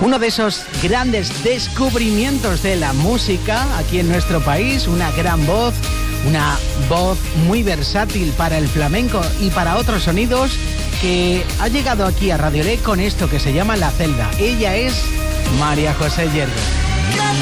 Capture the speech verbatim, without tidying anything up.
Uno de esos grandes descubrimientos de la música aquí en nuestro país, una gran voz, una voz muy versátil para el flamenco y para otros sonidos, que ha llegado aquí a Radio Le con esto que se llama La Celda. Ella es María José Yergo.